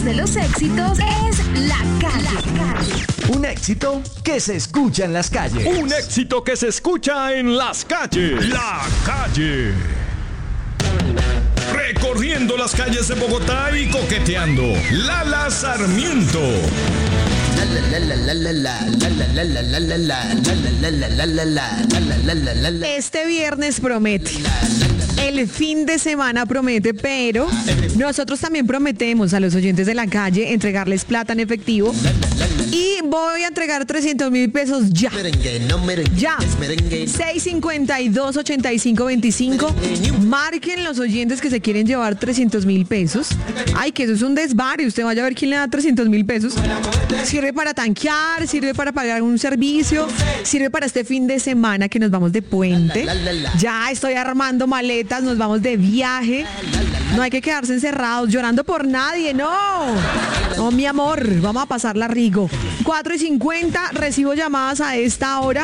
De los éxitos es La Calle. Un éxito que se escucha en las calles. Un éxito que se escucha en las calles. La Calle. Recorriendo las calles de Bogotá y coqueteando. Lala Sarmiento. Este viernes promete. El fin de semana promete, pero nosotros también prometemos a los oyentes de La Calle entregarles plata en efectivo. Y voy a entregar 300,000 pesos ya. Ya. 652-8525. Marquen los oyentes que se quieren llevar 300,000 pesos. Ay, que eso es un desvario. Usted vaya a ver quién le da 300,000 pesos. Sirve para tanquear, sirve para pagar un servicio, sirve para este fin de semana que nos vamos de puente. Ya estoy armando maletas, nos vamos de viaje. No hay que quedarse encerrados llorando por nadie, no. No, mi amor, vamos a pasarla rico. 4:50, recibo llamadas a esta hora.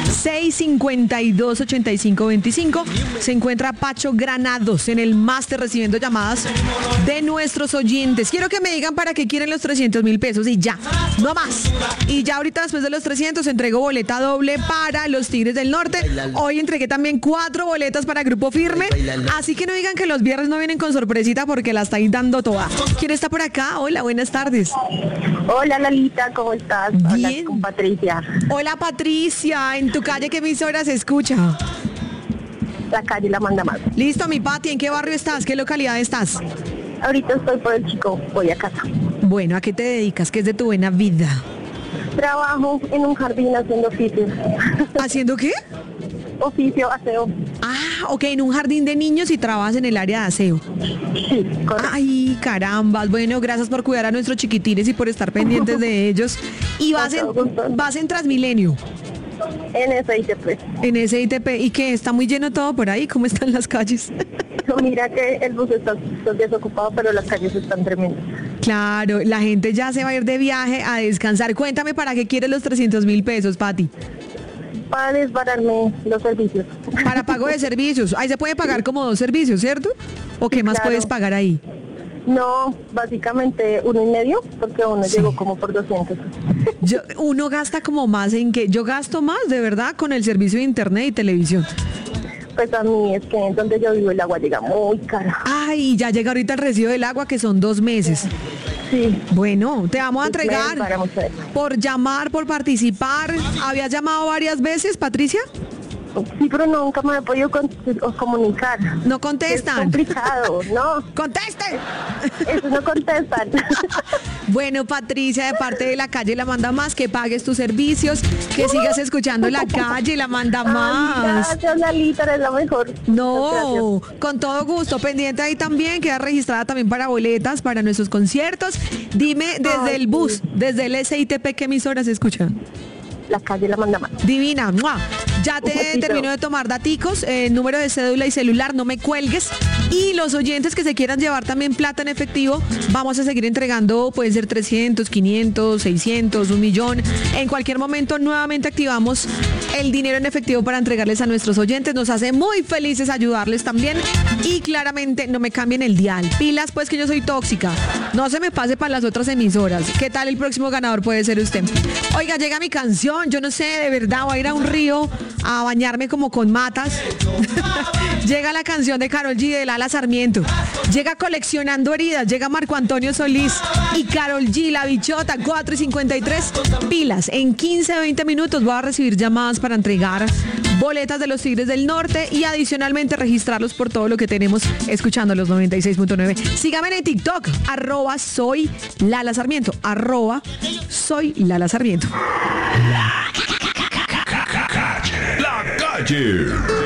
652-8525. Se encuentra Pacho Granados en el máster recibiendo llamadas de nuestros oyentes. Quiero que me digan para qué quieren los 300,000 pesos y ya, no más. Y ya ahorita después de los 300 entrego boleta doble para los Tigres del Norte. Hoy entregué también 4 boletas para Grupo Firme. Así que no digan que los viernes no vienen con sorpresita porque la estáis dando toda. ¿Quién está por acá? Hola, buenas tardes. Hola Lalita, ¿cómo estás? Bien. Hablas con Patricia. Hola Patricia, ¿en tu calle qué emisora se escucha? La Calle La Manda Más. Listo, mi Pati, ¿en qué barrio estás? ¿Qué localidad estás? Ahorita estoy por el Chico, voy a casa. Bueno, ¿a qué te dedicas? ¿Qué es de tu buena vida? Trabajo en un jardín haciendo oficios. ¿Haciendo qué? Oficio, aseo. Ah, ok, en un jardín de niños y trabajas en el área de aseo. Sí, correcto. Ay, carambas. Bueno, gracias por cuidar a nuestros chiquitines y por estar pendientes de ellos. Y vas en Transmilenio. En SITP. En SITP. ¿Y qué? ¿Está muy lleno todo por ahí? ¿Cómo están las calles? Mira que el bus está desocupado, pero las calles están tremendas. Claro, la gente ya se va a ir de viaje a descansar. Cuéntame para qué quieres los 300,000 pesos, Pati. Para desbararme los servicios. Para pago de servicios. Ahí se puede pagar como 2 servicios, ¿cierto? ¿O qué más Claro. puedes pagar ahí? No, básicamente 1,5, porque uno llegó como por 200. Uno gasta como más en que yo gasto más, de verdad, con el servicio de internet y televisión. Pues a mí es que en donde yo vivo el agua llega muy cara. Ay, ya llega ahorita el recibo del agua que son 2 meses. Sí. Bueno, te vamos a entregar Para mucho. por llamar, por participar. ¿Habías llamado varias veces, Patricia? Sí, pero nunca me he podido comunicar. No contestan. Es complicado, ¿no? ¡Contesten! Eso no contestan. Bueno, Patricia, de parte de La Calle La Manda Más, que pagues tus servicios, que sigas escuchando La Calle La Manda Más. Gracias, Lalita, eres la mejor. No, Gracias. con todo gusto. Pendiente ahí también, queda registrada también para boletas, para nuestros conciertos. Dime desde el bus, desde el SITP, ¿qué emisoras se escuchan? La Calle La Manda Más. Divina, ¡mua! Ya te besito. termino de tomar daticos, número de cédula y celular, no me cuelgues. Y los oyentes que se quieran llevar también plata en efectivo, vamos a seguir entregando, pueden ser 300, 500, 600, 1,000,000. En cualquier momento nuevamente activamos el dinero en efectivo para entregarles a nuestros oyentes. Nos hace muy felices ayudarles también. Y claramente no me cambien el dial. Pilas, pues, que yo soy tóxica. No se me pase para las otras emisoras. ¿Qué tal el próximo ganador puede ser usted? Oiga, llega mi canción. Yo no sé, de verdad, voy a ir a un río a bañarme como con matas. Llega la canción de Karol G de Lala Sarmiento. Llega Coleccionando Heridas. Llega Marco Antonio Solís y Karol G, La Bichota, 4:53. Pilas, en 15, 20 minutos voy a recibir llamadas para entregar boletas de los Tigres del Norte y adicionalmente registrarlos por todo lo que tenemos escuchando los 96.9. Síganme en TikTok, @soy Lala Sarmiento, @soy Lala Sarmiento. La Calle.